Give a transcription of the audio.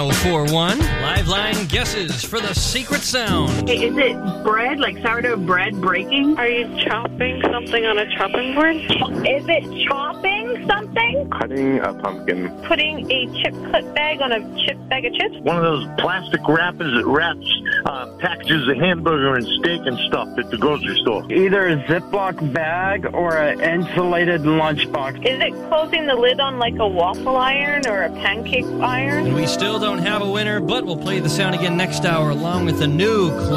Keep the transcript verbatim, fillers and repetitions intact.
oh four one. Live line guesses for the secret sound. Is it bread, like sourdough bread breaking? Are you chopping something on a chopping board? Is it chopping something? Cutting a pumpkin. Putting a chip cut bag on a chip bag of chips? One of those plastic wrappers that wraps uh, packages of hamburger and steak and stuff at the grocery store. Either a Ziploc bag or an insulated lunchbox. Is it closing the lid on like a waffle iron or a pancake iron? And we still don't have a winner, but we'll play the sound again next hour along with a new clue.